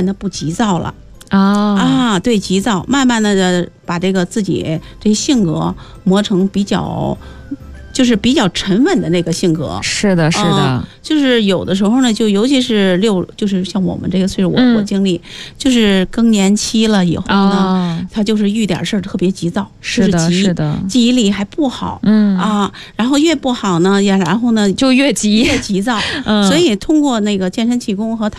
的不急躁了。对，急躁，慢慢的把这个自己这性格磨成比较沉稳的那个性格。 是的，是的， 就是有的时候呢，就尤其是就是像我们这个岁数，我经历，就是更年期了以后呢，他就是遇点事儿特别急躁， 是的，是的， 记忆力还不好，然后越不好呢，然后呢就越急躁，所以通过那个健身气功和